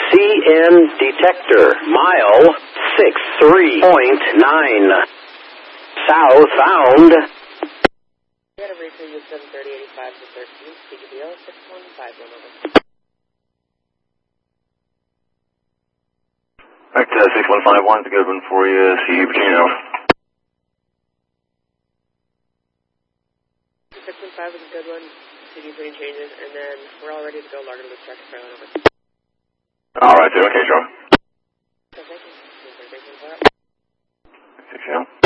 CN detector, mile 63.9. Southbound. We had a repeat with 73085 to 13, CGBL 6151 over. Back to 6151 is a good one for you. See you, Virginia. 615 is a good one. CD putting changes, and then we're all ready to go. Largo to the tractor trailer over. All right, okay, Charlie. So thank you. 6 yeah.